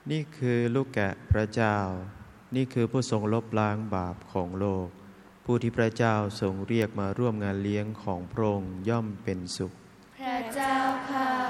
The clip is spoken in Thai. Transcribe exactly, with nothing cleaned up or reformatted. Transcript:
นี่คือลูกแกะพระเจ้านี่คือผู้ทรงลบล้างบาปของโลกผู้ที่พระเจ้าทรงเรียกมาร่วมงานเลี้ยงของพระองค์ย่อมเป็นสุขพระเจ้าข้า